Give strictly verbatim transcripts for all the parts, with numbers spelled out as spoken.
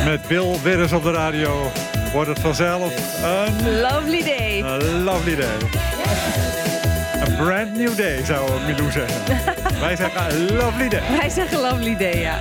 Met Bill Withers op de radio wordt het vanzelf een... Lovely day. Een lovely day. Een brand new day, zou Milou zeggen. Wij zeggen een lovely day. Wij zeggen lovely day, ja.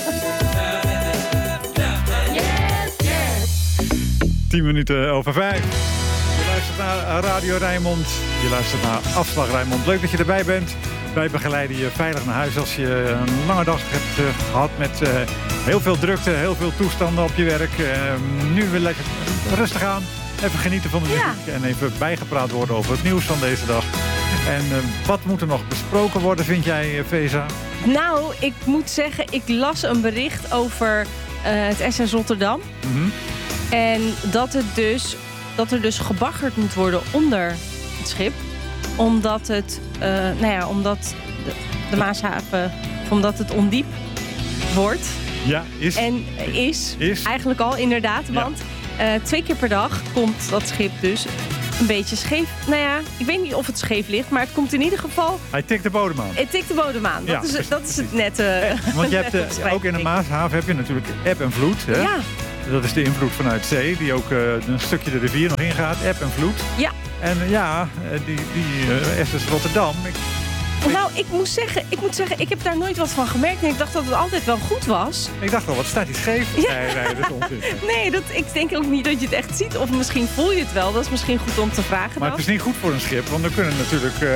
Tien minuten over vijf. Je luistert naar Radio Rijnmond. Je luistert naar Afslag Rijnmond. Leuk dat je erbij bent. Wij begeleiden je veilig naar huis als je een lange dag hebt uh, gehad met uh, heel veel drukte, heel veel toestanden op je werk. Uh, nu weer lekker rustig aan. Even genieten van de muziek ja. en even bijgepraat worden over het nieuws van deze dag. En uh, wat moet er nog besproken worden, vind jij, uh, Feza? Nou, ik moet zeggen, ik las een bericht over uh, het S S Rotterdam. Mm-hmm. En dat, het dus, dat er dus gebaggerd moet worden onder het schip. Omdat het, uh, nou ja, omdat de, de Maashaven, omdat het ondiep wordt. Ja, is. En is, is. eigenlijk al inderdaad. Ja. Want uh, twee keer per dag komt dat schip dus een beetje scheef. Nou ja, ik weet niet of het scheef ligt, maar het komt in ieder geval... Hij tikt de bodem aan. Het tikt de bodem aan. Ja, dat, is, precies. dat is het net. Uh, Want je hebt uh, ook in de Maashaven heb je natuurlijk eb en vloed. Hè? Ja. Dat is de invloed vanuit zee, die ook uh, een stukje de rivier nog ingaat. Eb en vloed. Ja. En uh, ja, die, die uh, S S Rotterdam... Ik... Nou, ik moet, zeggen, ik moet zeggen, ik heb daar nooit wat van gemerkt. En ik dacht dat het altijd wel goed was. Ik dacht al, wat staat die scheef? Ja. Nee, nee, dat is onzin. Nee, dat, ik denk ook niet dat je het echt ziet. Of misschien voel je het wel. Dat is misschien goed om te vragen. Maar dan. het is niet goed voor een schip, want er kunnen natuurlijk uh,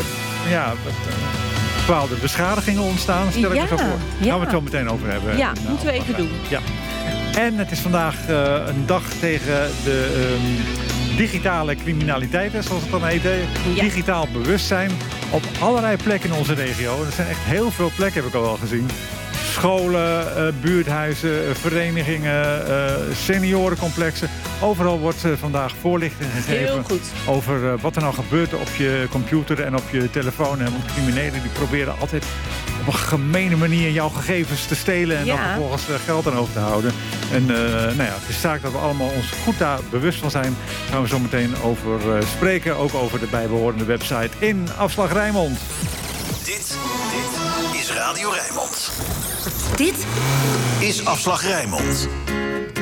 ja, bepaalde beschadigingen ontstaan. Stel ik ja, me zo voor. Daar ja. gaan we het zo meteen over hebben. Ja, in, moeten we even doen. Ja. En het is vandaag uh, een dag tegen de um, digitale criminaliteit, zoals het dan heet. Ja. Digitaal bewustzijn op allerlei plekken in onze regio. Er zijn echt heel veel plekken, heb ik al wel gezien. Scholen, uh, buurthuizen, uh, verenigingen, uh, seniorencomplexen. Overal wordt uh, vandaag voorlichting gegeven heel goed. over uh, wat er nou gebeurt op je computer en op je telefoon. Want criminelen die proberen altijd op een gemene manier jouw gegevens te stelen en ja. dan vervolgens uh, geld aan over te houden. En uh, nou ja, het is zaak dat we allemaal ons goed daar bewust van zijn. Daar gaan we zo meteen over uh, spreken. Ook over de bijbehorende website in Afslag Rijnmond. Dit, dit is Radio Rijnmond. Dit is Afslag Rijnmond.